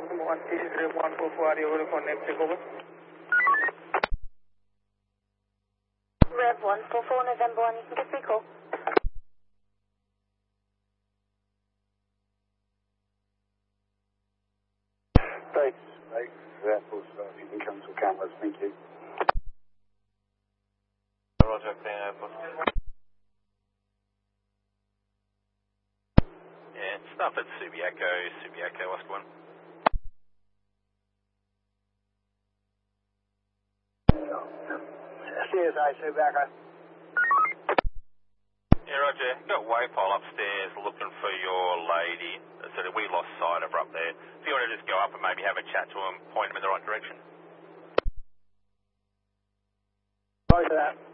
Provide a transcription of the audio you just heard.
1, this is Rev 144, are you able to connect, check over? Rev 144, November 1, you can give me a call. Thanks, Airforce, income to cameras, thank you. Roger, clean Airforce. Yeah, stuff at Subiaco, Oscar 1. CSI, Subiaco. Yeah, Roger. Got Waypole upstairs looking for your lady. So that we lost sight of her up there. If you want to just go up and maybe have a chat to him, point him in the right direction. Roger that.